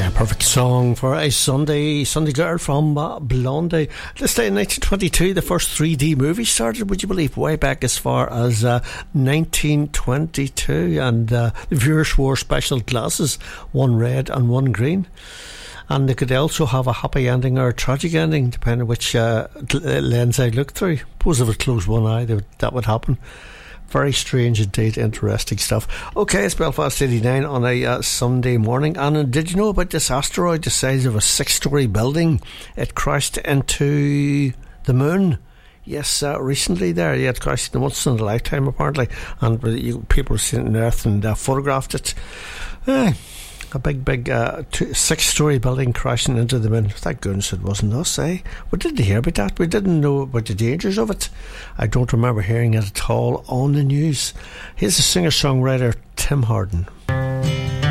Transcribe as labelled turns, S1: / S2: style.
S1: Perfect song for a Sunday girl from Blondie. This day in 1922, the first 3D movie started, would you believe, way back as far as 1922. And the viewers wore special glasses, one red and one green. And they could also have a happy ending or a tragic ending, depending on which lens they looked through. Suppose if it closed one eye, that would happen. Very strange indeed, interesting stuff. Okay, it's Belfast 89 on a Sunday morning. And did you know about this asteroid the size of a 6-storey building? It crashed into the moon. Yes, recently there. Yeah, it crashed once in a lifetime apparently. And people were sitting on Earth and photographed it. A big 6-storey building crashing into the moon. Thank goodness it wasn't us, eh? We didn't hear about that. We didn't know about the dangers of it. I don't remember hearing it at all on the news. Here's the singer-songwriter Tim Hardin.